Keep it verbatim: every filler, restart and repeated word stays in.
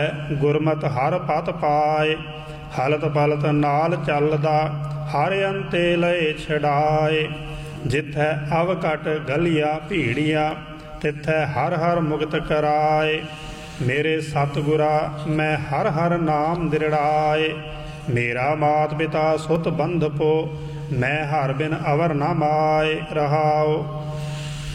ਗੁਰਮਤਿ ਹਰ ਪਤ ਪਾਏ, ਹਲਤ ਪਲਤ ਨਾਲ ਚੱਲਦਾ ਹਰ ਅੰਤੇ ਲਏ ਛਡਾਏ। ਜਿੱਥੈ ਅਵਘਟ ਗਲੀਆ ਭੀੜੀਆ, ਤਿੱਥੈ ਹਰ ਹਰ ਮੁਕਤ ਕਰਾਏ। ਮੇਰੇ ਸਤਿਗੁਰਾ ਮੈਂ ਹਰ ਹਰ ਨਾਮ ਦਿਰੜਾਏ। ਮੇਰਾ ਮਾਤ ਪਿਤਾ ਸੁਤ ਬੰਧਪੋ, ਮੈਂ ਹਰ ਬਿਨ ਅਵਰ ਨਾ ਮਾਏ। ਰਹਾਉ